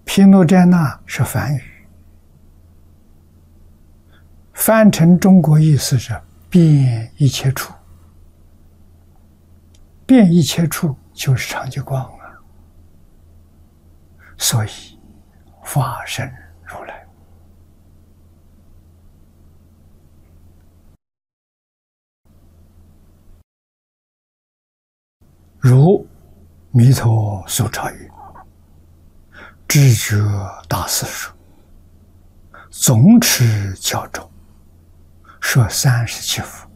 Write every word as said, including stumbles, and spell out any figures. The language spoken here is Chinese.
毗卢遮那是梵语，翻成中国意思是遍一切处，遍一切处就是常寂光啊。所以法身如来。如弥陀所照语，知觉大师说，总持教中，说三十七佛，